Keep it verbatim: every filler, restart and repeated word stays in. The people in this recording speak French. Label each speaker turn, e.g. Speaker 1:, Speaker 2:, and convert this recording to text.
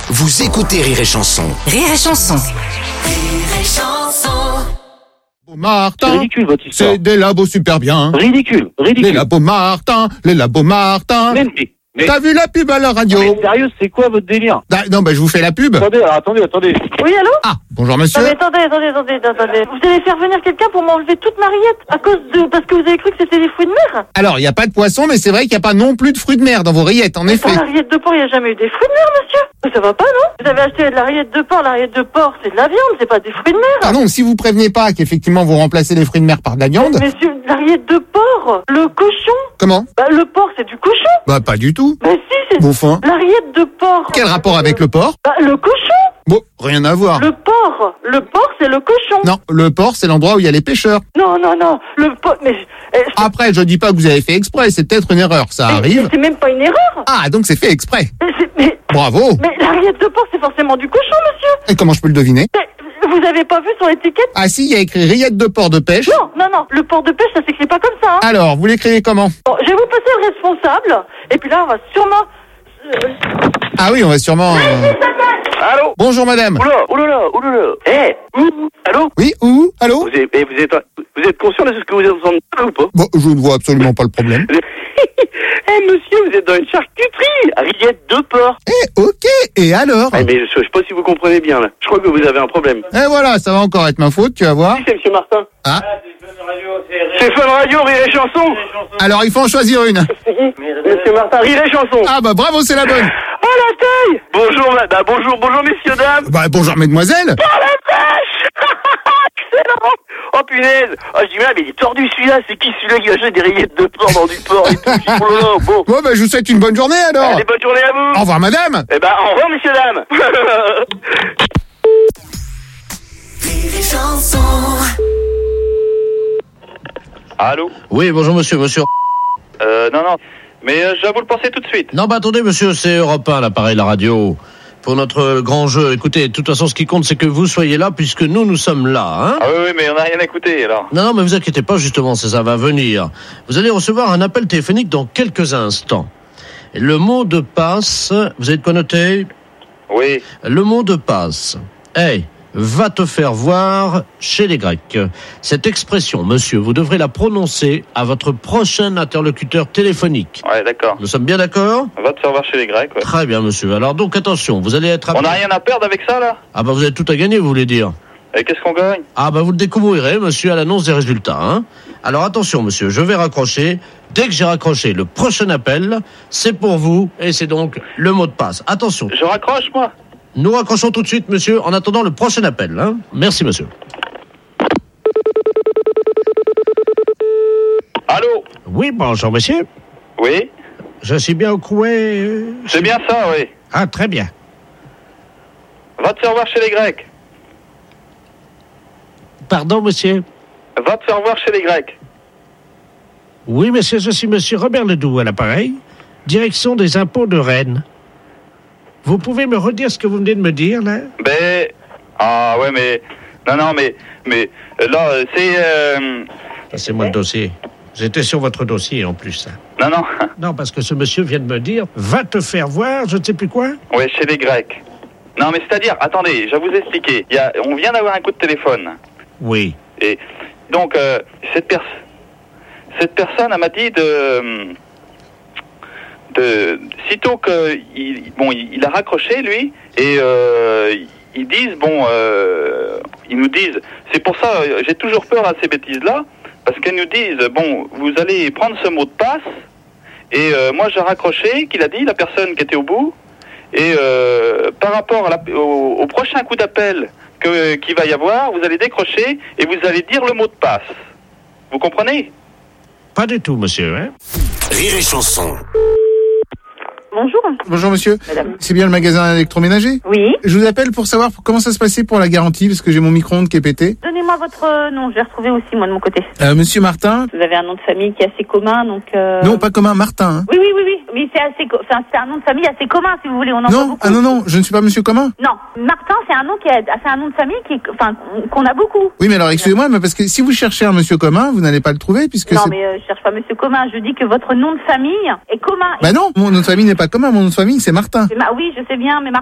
Speaker 1: Vous écoutez Rire et Chanson.
Speaker 2: Rire et Chanson.
Speaker 3: Rire et Chanson.
Speaker 4: Martin,
Speaker 5: C'est ridicule votre histoire.
Speaker 4: c'est des labos super bien.
Speaker 5: Ridicule,
Speaker 4: Les
Speaker 5: ridicule.
Speaker 4: labos Martin, les labos Martin.
Speaker 5: Mais, mais, mais-
Speaker 4: T'as vu la pub à la radio?
Speaker 5: mais sérieux, c'est quoi votre délire?
Speaker 4: Ah, Non, bah je vous fais la pub.
Speaker 5: Attendez, alors, attendez, attendez.
Speaker 6: Oui, allô?
Speaker 4: Ah, bonjour monsieur.
Speaker 6: Non, mais attendez, attendez, attendez, attendez. Vous allez faire venir quelqu'un pour m'enlever toute ma rillette à cause de... Parce que vous avez cru que c'était des fruits de mer?
Speaker 4: Alors, il n'y a pas de poisson, mais c'est vrai qu'il n'y a pas non plus de fruits de mer dans vos rillettes, en effet.
Speaker 6: Pour la rillette de porc, il n'y a jamais eu des fruits de mer, monsieur? Ça va pas, non? Vous avez acheté de la rillette de porc, la rillette de porc, c'est de la viande, c'est pas des fruits de mer.
Speaker 4: Pardon, si vous prévenez pas qu'effectivement vous remplacez les fruits de mer par de la viande,
Speaker 6: Monsieur, la rillette de porc, le cochon,
Speaker 4: comment?
Speaker 6: bah le porc c'est du cochon.
Speaker 4: Bah pas du tout.
Speaker 6: Mais si, c'est
Speaker 4: Bon fin.
Speaker 6: la rillette de porc.
Speaker 4: Quel rapport avec le porc?
Speaker 6: Bah le cochon,
Speaker 4: Bon, rien à voir.
Speaker 6: le porc, le porc c'est le cochon.
Speaker 4: Non, le port, c'est l'endroit où il y a les pêcheurs.
Speaker 6: Non, non, non, le porc, mais... eh, c'est-
Speaker 4: Après, je dis pas que vous avez fait exprès, c'est peut-être une erreur, ça
Speaker 6: mais-
Speaker 4: arrive.
Speaker 6: mais c'est même pas une erreur.
Speaker 4: Ah, donc c'est fait exprès.
Speaker 6: Mais, c'est- mais,
Speaker 4: Bravo.
Speaker 6: mais la rillette de porc c'est forcément du cochon, monsieur.
Speaker 4: Et comment je peux le deviner?
Speaker 6: Mais vous avez pas vu sur l'étiquette?
Speaker 4: Ah si, il y a écrit rillette de porc de pêche.
Speaker 6: Non, non, non, le porc de pêche ça s'écrit pas comme ça. Hein.
Speaker 4: Alors, vous l'écrivez comment?
Speaker 6: Bon, je vais vous passer le responsable, et puis là on va sûrement... euh,
Speaker 4: Ah oui, on va sûrement... euh,
Speaker 5: Allô?
Speaker 4: Bonjour madame.
Speaker 5: Oula, oulala, oulala. Eh, ouh, allô?
Speaker 4: Oui, où? Allô?
Speaker 5: Vous êtes, eh, vous êtes, vous êtes conscient de ce que vous êtes en train de faire ou pas?
Speaker 4: Bon, je ne vois absolument pas le problème.
Speaker 5: Eh, monsieur, vous êtes dans une charcuterie. Rillette de porc.
Speaker 4: Eh, ok, et alors?
Speaker 5: Eh, mais je, je sais pas si vous comprenez bien, là. Je crois que vous avez un problème.
Speaker 4: Et voilà, ça va encore être ma faute, tu vas voir.
Speaker 5: Si, c'est monsieur Martin.
Speaker 4: Ah,
Speaker 5: C'est Fun Radio, Rire et Chanson.
Speaker 4: alors il faut en choisir une.
Speaker 5: Monsieur Martin, Rire et Chanson.
Speaker 4: Ah bah bravo, c'est la bonne.
Speaker 5: Oh la taille. Bonjour, ma- bah, bonjour, bonjour, messieurs, dames.
Speaker 4: Bah bonjour mesdemoiselles.
Speaker 5: Oh la vache. Excellent. Oh punaise. Oh, je dis, mais il est tordu celui-là. C'est qui celui-là qui achète des rillettes de porc dans du porc et tout? Je dis, oh là là, bon.
Speaker 4: Bon bah je vous souhaite une bonne journée alors.
Speaker 5: Allez, bonne journée à vous.
Speaker 4: Au revoir madame.
Speaker 5: Eh ben, au revoir, messieurs, dames.
Speaker 3: Rire et Chanson.
Speaker 7: Allô?
Speaker 8: Oui, bonjour monsieur, monsieur.
Speaker 7: Euh, non, non. Mais euh, je vais vous le penser tout de suite.
Speaker 8: Non, bah attendez monsieur, c'est Europe un, l'appareil, la radio. Pour notre grand jeu, écoutez, de toute façon, ce qui compte, c'est que vous soyez là, puisque nous, nous sommes là, hein.
Speaker 7: Ah oui, oui, mais on n'a rien écouté, alors.
Speaker 8: Non, non, mais vous inquiétez pas, justement, ça, ça va venir. Vous allez recevoir un appel téléphonique dans quelques instants. Et le mot de passe, vous avez de quoi noter?
Speaker 7: Oui.
Speaker 8: Le mot de passe. Hey, va te faire voir chez les Grecs. Cette expression, monsieur, vous devrez la prononcer à votre prochain interlocuteur téléphonique.
Speaker 7: Ouais, d'accord.
Speaker 8: Nous sommes bien d'accord?
Speaker 7: On va te faire voir chez les Grecs, ouais.
Speaker 8: Très bien, monsieur. Alors donc, attention, vous allez être...
Speaker 7: On n'a rien à perdre avec ça, là?
Speaker 8: Ah bah vous avez tout à gagner, vous voulez dire?
Speaker 7: Et qu'est-ce qu'on gagne?
Speaker 8: Ah bah vous le découvrirez, monsieur, à l'annonce des résultats, hein. Alors attention, monsieur, je vais raccrocher. Dès que j'ai raccroché le prochain appel, c'est pour vous, et c'est donc le mot de passe. Attention,
Speaker 7: Je raccroche, moi?
Speaker 8: nous raccrochons tout de suite, monsieur, en attendant le prochain appel, hein. Merci, monsieur.
Speaker 7: Allô?
Speaker 8: Oui, bonjour, monsieur.
Speaker 7: Oui?
Speaker 8: Je suis bien au courant.
Speaker 7: C'est bien ça, oui.
Speaker 8: Ah, très bien.
Speaker 7: Va te faire voir chez les Grecs.
Speaker 8: Pardon, monsieur.
Speaker 7: Va te faire voir chez les Grecs.
Speaker 8: Oui, monsieur, je suis monsieur Robert Ledoux à l'appareil, direction des impôts de Rennes. Vous pouvez me redire ce que vous venez de me dire, là?
Speaker 7: Ben... Ah, ouais, mais... Non, non, mais... Mais... euh, Là, euh, c'est... Euh...
Speaker 8: C'est moi le dossier. J'étais sur votre dossier, en plus.
Speaker 7: Non, non.
Speaker 8: Non, parce que ce monsieur vient de me dire, va te faire voir, je ne sais plus quoi.
Speaker 7: Ouais, chez les Grecs. Non, mais c'est-à-dire... Attendez, je vais vous expliquer. Il y a... On vient d'avoir un coup de téléphone.
Speaker 8: Oui.
Speaker 7: Et donc, euh, cette, pers- cette personne, elle m'a dit de, de sitôt que il, bon, il, il a raccroché lui, et euh, ils disent bon, euh, ils nous disent, c'est pour ça, euh, j'ai toujours peur à ces bêtises-là, parce qu'ils nous disent bon, vous allez prendre ce mot de passe, et euh, moi j'ai raccroché, qu'il a dit la personne qui était au bout, et euh, par rapport à la, au, au prochain coup d'appel que, qu'il va y avoir, vous allez décrocher et vous allez dire le mot de passe. Vous comprenez?
Speaker 8: Pas du tout, monsieur, hein.
Speaker 1: Rire et Chanson.
Speaker 6: Bonjour.
Speaker 4: Bonjour monsieur.
Speaker 6: Madame.
Speaker 4: C'est bien le magasin électroménager?
Speaker 6: Oui.
Speaker 4: Je vous appelle pour savoir comment ça se passait pour la garantie, parce que j'ai mon micro-ondes qui est pété.
Speaker 6: Donnez-moi votre euh, nom, je vais retrouver aussi moi de mon côté.
Speaker 4: Euh, monsieur Martin?
Speaker 6: Vous avez un nom de famille qui est assez commun, donc... Euh...
Speaker 4: Non, pas commun, Martin. Hein.
Speaker 6: Oui, oui, oui, oui. Mais c'est assez, co- enfin, c'est un nom de famille assez commun, si vous voulez. On en voit
Speaker 4: Non,
Speaker 6: beaucoup.
Speaker 4: ah non, non, je ne suis pas monsieur commun.
Speaker 6: Non, Martin, c'est un nom qui est, c'est un nom de famille qui, est- enfin, qu'on a beaucoup.
Speaker 4: Oui, mais alors excusez-moi, mais parce que si vous cherchez un monsieur commun, vous n'allez pas le trouver, puisque
Speaker 6: Non,
Speaker 4: c'est...
Speaker 6: mais euh, je cherche pas Monsieur commun. Je dis que votre nom de famille est commun.
Speaker 4: Bah non, mon nom de famille n'est pas commun, mon nom de famille c'est Martin.
Speaker 6: C'est ma- Oui, je sais bien, mais